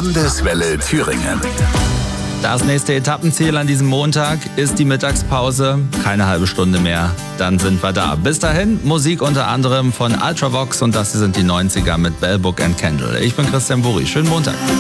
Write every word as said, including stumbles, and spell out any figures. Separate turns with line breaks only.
Landeswelle Thüringen.
Das nächste Etappenziel an diesem Montag ist die Mittagspause. Keine halbe Stunde mehr, dann sind wir da. Bis dahin Musik unter anderem von Ultravox und das sind die neunziger mit Bell Book and Candle. Ich bin Christian Burri. Schönen Montag.